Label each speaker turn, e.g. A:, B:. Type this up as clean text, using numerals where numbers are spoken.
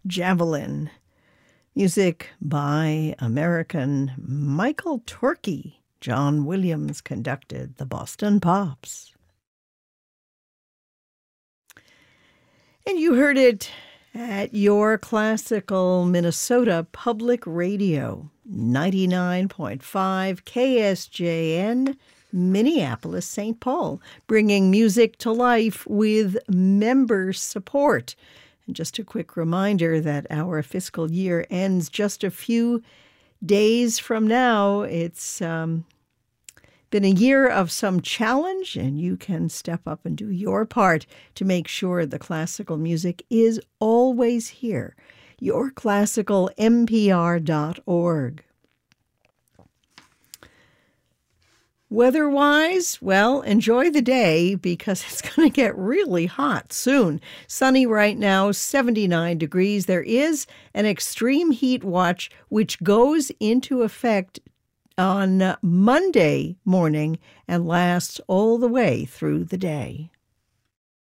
A: Javelin. Music by American Michael Torke. John Williams conducted the Boston Pops. And you heard it at your classical Minnesota Public Radio, 99.5 KSJN, Minneapolis, St. Paul, bringing music to life with member support. And just a quick reminder that our fiscal year ends just a few days from now. It's been a year of some challenge, and you can step up and do your part to make sure the classical music is always here. yourclassicalmpr.org. Weather-wise, well, enjoy the day because it's going to get really hot soon. Sunny right now, 79 degrees. There is an extreme heat watch which goes into effect on Monday morning and lasts all the way through the day.